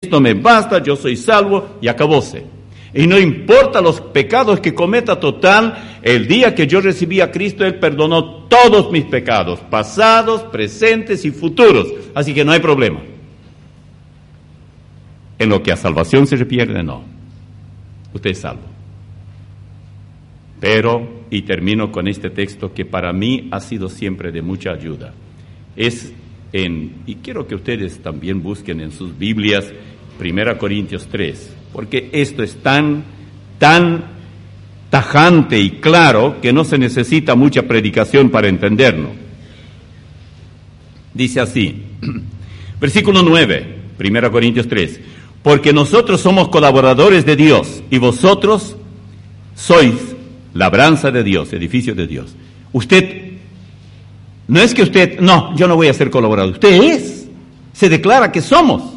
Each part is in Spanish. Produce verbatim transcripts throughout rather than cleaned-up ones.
Cristo me basta, yo soy salvo y acabóse. Y no importa los pecados que cometa, total, el día que yo recibí a Cristo, Él perdonó todos mis pecados, pasados, presentes y futuros. Así que no hay problema. En lo que a salvación se refiere, no. Usted es salvo. Pero, y termino con este texto que para mí ha sido siempre de mucha ayuda. Es en, y quiero que ustedes también busquen en sus Biblias, Primera Corintios tres, porque esto es tan, tan tajante y claro que no se necesita mucha predicación para entenderlo. Dice así, versículo nueve, Primera Corintios tres, porque nosotros somos colaboradores de Dios y vosotros sois labranza de Dios, edificio de Dios. Usted, no es que usted, no, yo no voy a ser colaborador, usted es, se declara que somos.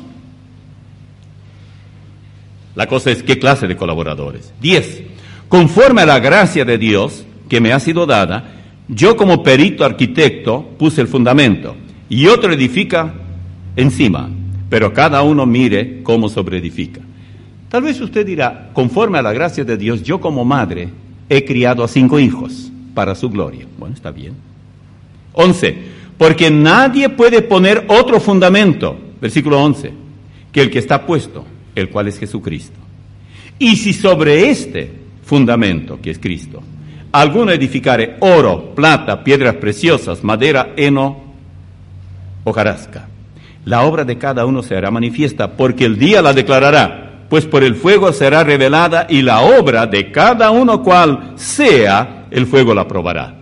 La cosa es, ¿qué clase de colaboradores? Diez. Conforme a la gracia de Dios que me ha sido dada, yo como perito arquitecto puse el fundamento y otro edifica encima, pero cada uno mire cómo sobreedifica. Tal vez usted dirá, conforme a la gracia de Dios, yo como madre he criado a cinco hijos para su gloria. Bueno, está bien. Once. Porque nadie puede poner otro fundamento, versículo once, que el que está puesto, el cual es Jesucristo. Y si sobre este fundamento, que es Cristo, alguno edificare oro, plata, piedras preciosas, madera, heno, hojarasca, la obra de cada uno será manifiesta, porque el día la declarará, pues por el fuego será revelada, y la obra de cada uno cual sea, el fuego la probará.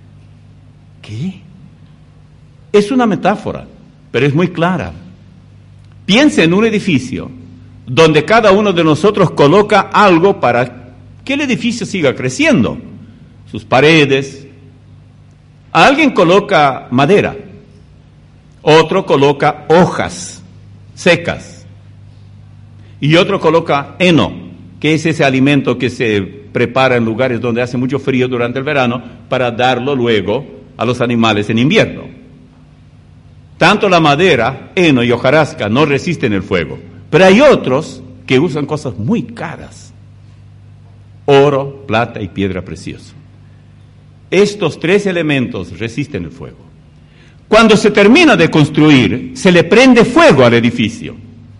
¿Qué? Es una metáfora, pero es muy clara. Piense en un edificio donde cada uno de nosotros coloca algo para que el edificio siga creciendo. Sus paredes. Alguien coloca madera, otro coloca hojas secas y otro coloca heno, que es ese alimento que se prepara en lugares donde hace mucho frío durante el verano para darlo luego a los animales en invierno. Tanto la madera, heno y hojarasca no resisten el fuego. Pero hay otros que usan cosas muy caras. Oro, plata y piedra preciosa. Estos tres elementos resisten el fuego. Cuando se termina de construir, se le prende fuego al edificio.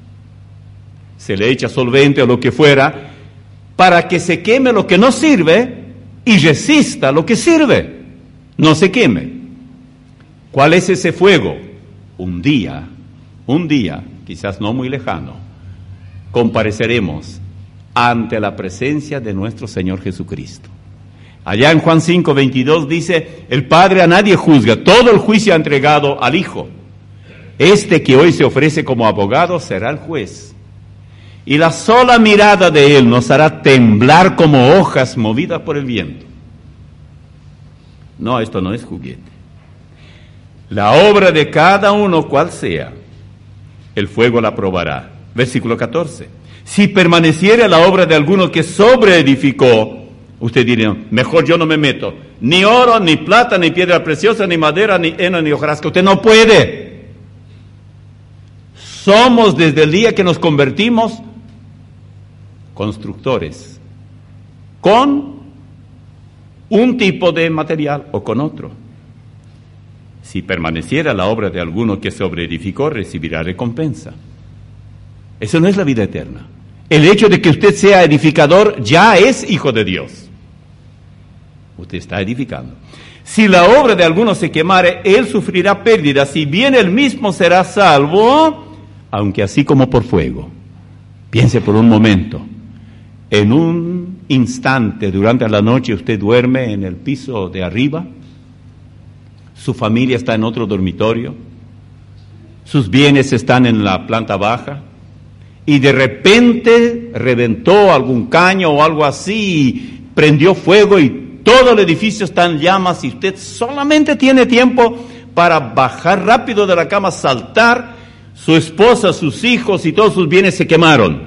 Se le echa solvente o lo que fuera para que se queme lo que no sirve y resista lo que sirve. No se queme. ¿Cuál es ese fuego? Un día, un día, quizás no muy lejano, compareceremos ante la presencia de nuestro Señor Jesucristo. Allá en Juan cinco, veintidós dice, el Padre a nadie juzga, todo el juicio ha entregado al Hijo. Este que hoy se ofrece como abogado será el juez. Y la sola mirada de Él nos hará temblar como hojas movidas por el viento. No, esto no es juguete. La obra de cada uno, cual sea, el fuego la probará. Versículo catorce. Si permaneciera la obra de alguno que sobreedificó, usted diría, mejor yo no me meto. Ni oro, ni plata, ni piedra preciosa, ni madera, ni heno, ni hojarasca. Usted no puede. Somos desde el día que nos convertimos constructores. Con un tipo de material o con otro. Si permaneciera la obra de alguno que sobreedificó, recibirá recompensa. Eso no es la vida eterna. El hecho de que usted sea edificador ya es hijo de Dios. Usted está edificando. Si la obra de alguno se quemare, él sufrirá pérdida. Si bien él mismo será salvo, aunque así como por fuego. Piense por un momento. En un instante, durante la noche, usted duerme en el piso de arriba. Su familia está en otro dormitorio. Sus bienes están en la planta baja. Y de repente reventó algún caño o algo así, prendió fuego y todo el edificio está en llamas y usted solamente tiene tiempo para bajar rápido de la cama, saltar, su esposa, sus hijos y todos sus bienes se quemaron.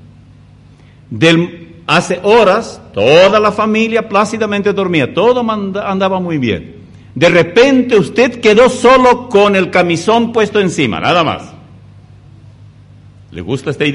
Del, hace horas, toda la familia plácidamente dormía, todo manda, andaba muy bien. De repente usted quedó solo con el camisón puesto encima, nada más. ¿Le gusta esta idea?